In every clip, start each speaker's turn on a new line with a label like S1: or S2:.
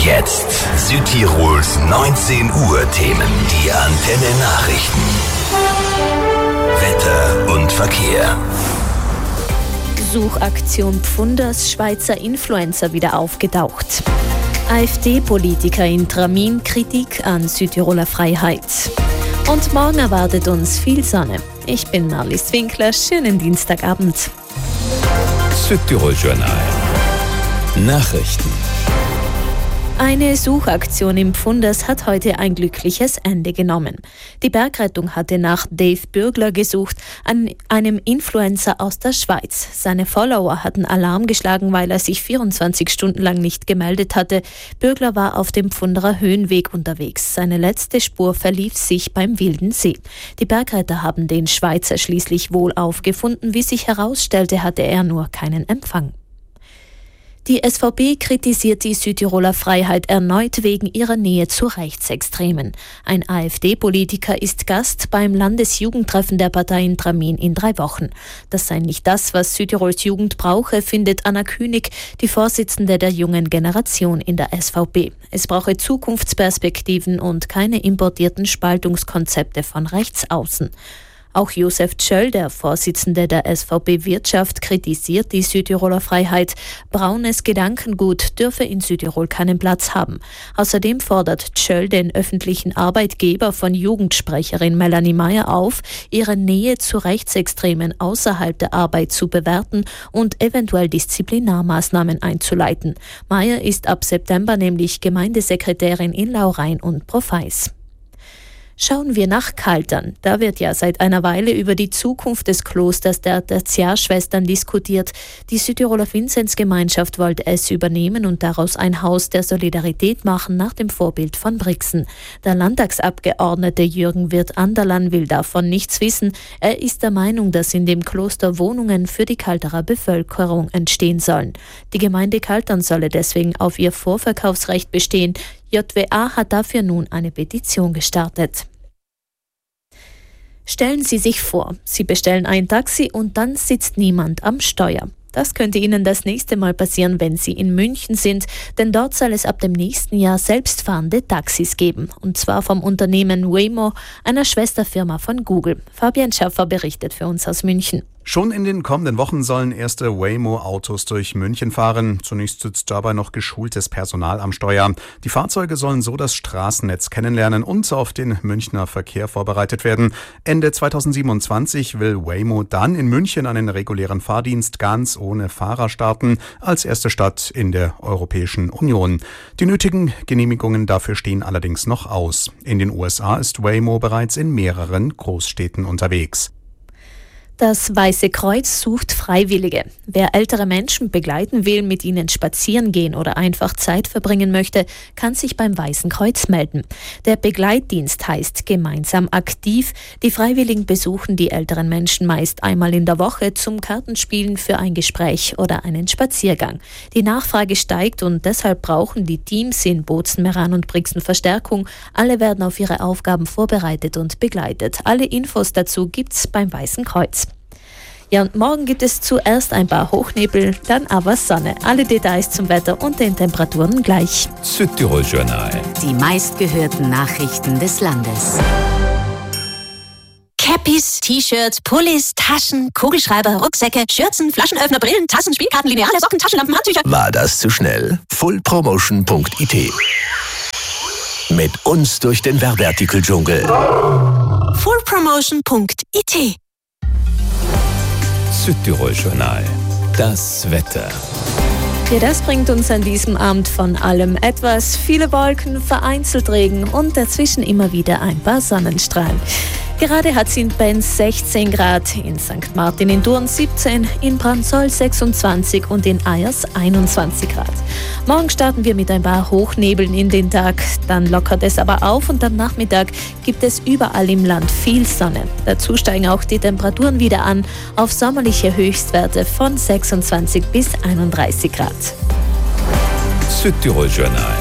S1: Jetzt Südtirols 19 Uhr Themen, die Antenne Nachrichten. Wetter und Verkehr.
S2: Suchaktion Pfunders, Schweizer Influencer wieder aufgetaucht. AfD-Politiker in Tramin, Kritik an Südtiroler Freiheit. Und morgen erwartet uns viel Sonne. Ich bin Marlies Winkler, schönen Dienstagabend.
S3: Südtirol Journal. Nachrichten.
S2: Eine Suchaktion im Pfunders hat heute ein glückliches Ende genommen. Die Bergrettung hatte nach Dave Bürgler gesucht, einem Influencer aus der Schweiz. Seine Follower hatten Alarm geschlagen, weil er sich 24 Stunden lang nicht gemeldet hatte. Bürgler war auf dem Pfunderer Höhenweg unterwegs. Seine letzte Spur verlief sich beim Wilden See. Die Bergretter haben den Schweizer schließlich wohl aufgefunden. Wie sich herausstellte, hatte er nur keinen Empfang. Die SVP kritisiert die Südtiroler Freiheit erneut wegen ihrer Nähe zu Rechtsextremen. Ein AfD-Politiker ist Gast beim Landesjugendtreffen der Partei in Tramin in 3 Wochen. Das sei nicht das, was Südtirols Jugend brauche, findet Anna Künig, die Vorsitzende der jungen Generation in der SVP. Es brauche Zukunftsperspektiven und keine importierten Spaltungskonzepte von rechts außen. Auch Josef Tschöll, der Vorsitzende der SVP Wirtschaft, kritisiert die Südtiroler Freiheit. Braunes Gedankengut dürfe in Südtirol keinen Platz haben. Außerdem fordert Tschöll den öffentlichen Arbeitgeber von Jugendsprecherin Melanie Meyer auf, ihre Nähe zu Rechtsextremen außerhalb der Arbeit zu bewerten und eventuell Disziplinarmaßnahmen einzuleiten. Meyer ist ab September nämlich Gemeindesekretärin in Laurein und Profeis. Schauen wir nach Kaltern. Da wird ja seit einer Weile über die Zukunft des Klosters der Tertiarschwestern diskutiert. Die Südtiroler Vinzenzgemeinschaft wollte es übernehmen und daraus ein Haus der Solidarität machen nach dem Vorbild von Brixen. Der Landtagsabgeordnete Jürgen Wirth-Anderlan will davon nichts wissen. Er ist der Meinung, dass in dem Kloster Wohnungen für die Kalterer Bevölkerung entstehen sollen. Die Gemeinde Kaltern solle deswegen auf ihr Vorverkaufsrecht bestehen. JWA hat dafür nun eine Petition gestartet. Stellen Sie sich vor, Sie bestellen ein Taxi und dann sitzt niemand am Steuer. Das könnte Ihnen das nächste Mal passieren, wenn Sie in München sind, denn dort soll es ab dem nächsten Jahr selbstfahrende Taxis geben. Und zwar vom Unternehmen Waymo, einer Schwesterfirma von Google. Fabian Schaffer berichtet für uns aus München.
S4: Schon in den kommenden Wochen sollen erste Waymo-Autos durch München fahren. Zunächst sitzt dabei noch geschultes Personal am Steuer. Die Fahrzeuge sollen so das Straßennetz kennenlernen und auf den Münchner Verkehr vorbereitet werden. Ende 2027 will Waymo dann in München einen regulären Fahrdienst ganz ohne Fahrer starten, als erste Stadt in der Europäischen Union. Die nötigen Genehmigungen dafür stehen allerdings noch aus. In den USA ist Waymo bereits in mehreren Großstädten unterwegs.
S2: Das Weiße Kreuz sucht Freiwillige. Wer ältere Menschen begleiten will, mit ihnen spazieren gehen oder einfach Zeit verbringen möchte, kann sich beim Weißen Kreuz melden. Der Begleitdienst heißt Gemeinsam aktiv. Die Freiwilligen besuchen die älteren Menschen meist einmal in der Woche zum Kartenspielen für ein Gespräch oder einen Spaziergang. Die Nachfrage steigt und deshalb brauchen die Teams in Bozen, Meran und Brixen Verstärkung. Alle werden auf ihre Aufgaben vorbereitet und begleitet. Alle Infos dazu gibt's beim Weißen Kreuz. Ja, und morgen gibt es zuerst ein paar Hochnebel, dann aber Sonne. Alle Details zum Wetter und den Temperaturen gleich.
S3: Südtirol Journal.
S5: Die meistgehörten Nachrichten des Landes. Cappies, T-Shirts, Pullis, Taschen, Kugelschreiber, Rucksäcke, Schürzen, Flaschenöffner, Brillen, Tassen, Spielkarten, Lineale, Socken, Taschenlampen, Handtücher.
S1: War das zu schnell? Fullpromotion.it. Mit uns durch den Werbeartikel-Dschungel.
S5: Fullpromotion.it.
S3: Südtirol Journal. Das Wetter.
S2: Ja, das bringt uns an diesem Abend von allem etwas. Viele Wolken, vereinzelt Regen und dazwischen immer wieder ein paar Sonnenstrahlen. Gerade hat es in Benz 16 Grad, in St. Martin in Thurn 17, in Brandsol 26 und in Ayers 21 Grad. Morgen starten wir mit ein paar Hochnebeln in den Tag, dann lockert es aber auf und am Nachmittag gibt es überall im Land viel Sonne. Dazu steigen auch die Temperaturen wieder an auf sommerliche Höchstwerte von 26 bis 31 Grad.
S3: Südtirol Journal.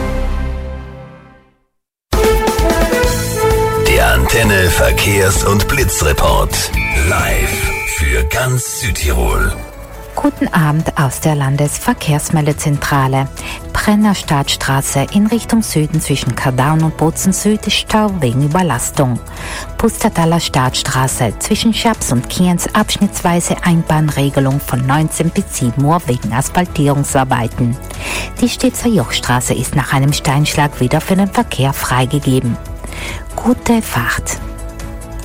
S1: Der Antenne Verkehrs- und Blitzreport. Live für ganz Südtirol.
S6: Guten Abend aus der Landesverkehrsmeldezentrale. Brenner Stadtstraße in Richtung Süden zwischen Kardaun und Bozen Süd Stau wegen Überlastung. Pustertaler Stadtstraße zwischen Schaps und Kienz abschnittsweise Einbahnregelung von 19 bis 7 Uhr wegen Asphaltierungsarbeiten. Die Stitzer Jochstraße ist nach einem Steinschlag wieder für den Verkehr freigegeben. Gute Fahrt!